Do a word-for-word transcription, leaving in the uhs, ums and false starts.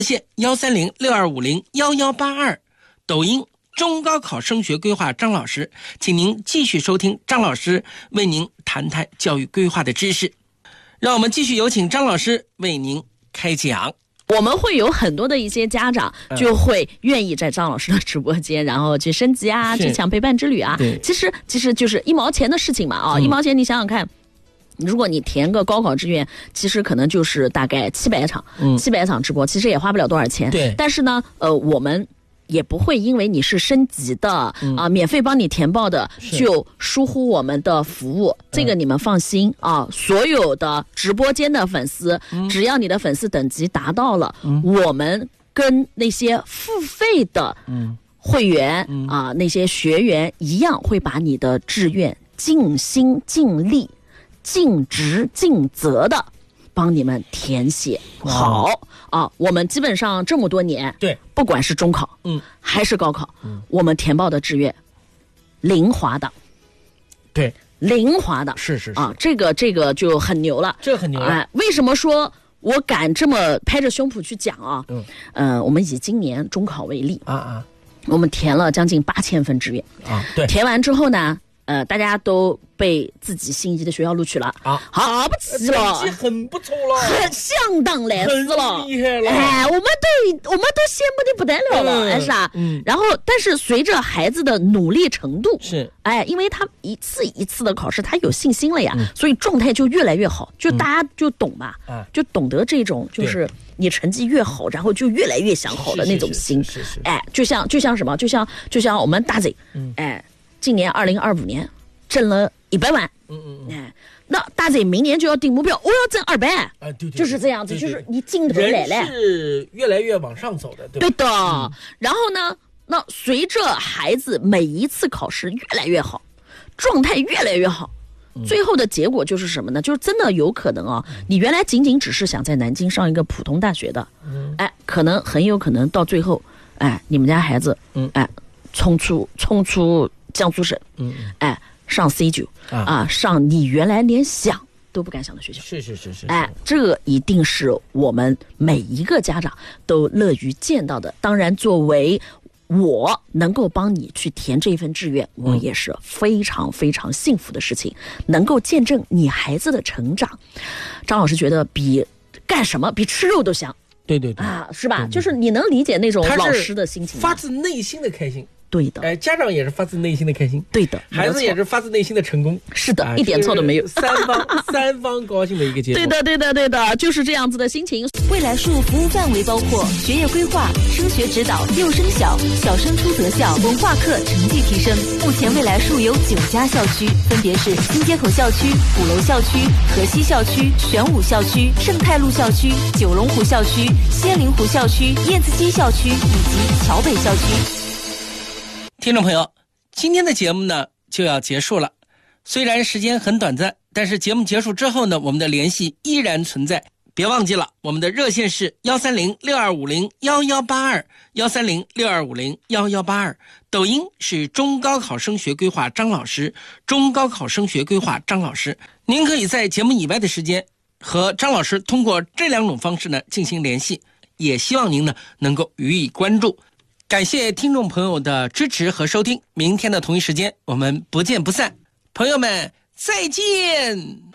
线幺三零六二五零幺幺八二，抖音中高考升学规划张老师，请您继续收听张老师为您谈谈教育规划的知识。让我们继续有请张老师为您开讲。 我们会有很多的一些家长就会愿意在张老师的直播间，然后去升级啊，去抢陪伴之旅啊。其实其实就是一毛钱的事情嘛啊、哦嗯，一毛钱你想想看。如果你填个高考志愿，其实可能就是大概七百场，嗯，七百场直播，其实也花不了多少钱。 对， 但是呢，呃，我们也不会因为你是升级的啊、嗯呃，免费帮你填报的，就疏忽我们的服务。这个你们放心啊，所有的直播间的粉丝，嗯、只要你的粉丝等级达到了，嗯、我们跟那些付费的会员、嗯、啊，那些学员一样，会把你的志愿尽心尽力。尽职尽责的帮你们填写好啊！我们基本上这么多年， 对， 不管是中考，嗯，还是高考，嗯，我们填报的志愿零滑档， 对， 零滑档， 是是是啊，这个这个就很牛了， 这很牛了。 哎，为什么说我敢这么拍着胸脯去讲啊？嗯，呃，我们以今年中考为例啊啊， 我们填了将近八千份志愿啊，对， 填完之后呢？呃，大家都被自己心仪的学校录取了啊，好不起了， 成绩很不错了， 很相当来势了， 很厉害了， 哎，我们都我们都羡慕的不得了了，哎、嗯，是吧？嗯，然后但是随着孩子的努力程度是， 哎，因为他一次一次的考试，他有信心了呀，嗯、所以状态就越来越好，就大家就懂嘛，嗯、就懂得这种就是你成绩越好，然后就越来越想好的那种心， 是是是是是哎，就像就像什么，就像就像我们大嘴，嗯，哎。今年二零二五年挣了一百万，嗯嗯嗯，哎，那大嘴明年就要定目标，我要挣二百，啊，对对，就是这样子，对对对，就是你进头来了， 是越来越往上走的，对吧？ 对的、嗯。然后呢，那随着孩子每一次考试越来越好，状态越来越好，嗯、最后的结果就是什么呢？就是真的有可能啊，嗯、你原来仅仅只是想在南京上一个普通大学的，嗯，哎，可能很有可能到最后，哎，你们家孩子，嗯，哎，冲出冲出。江苏省，嗯，哎，上 C 九 啊, 啊，上你原来连想都不敢想的学校， 是是是是， 哎，这个一定是我们每一个家长都乐于见到的。当然，作为我能够帮你去填这份志愿，我也是非常非常幸福的事情，能够见证你孩子的成长。张老师觉得比干什么比吃肉都香， 对对对啊，是吧？对对对，就是你能理解那种老师的心情， 发自内心的开心。 对的， 哎，家长也是发自内心的开心， 对的， 孩子也是发自内心的成功， 是的，啊、一点错都没有， 三方三方高兴的一个结果。 对的，对的，对的，就是这样子的心情。 未来树服务范围包括学业规划、升学指导、幼升小、小升初择校、文化课成绩提升。目前未来树有九家校区，分别是新街口校区、鼓楼校区、河西校区、玄武校区、盛泰路校区、九龙湖校区、仙灵湖校区、燕子矶校区以及桥北校区。 听众朋友，今天的节目呢就要结束了。虽然时间很短暂，但是节目结束之后呢，我们的联系依然存在。别忘记了，我们的热线是幺三零六二五零幺幺八二，幺三零六二五零幺幺八二。抖音是中高考升学规划张老师，中高考升学规划张老师。您可以在节目以外的时间和张老师通过这两种方式呢进行联系，也希望您呢能够予以关注。感谢听众朋友的支持和收听，明天的同一时间我们不见不散，朋友们再见。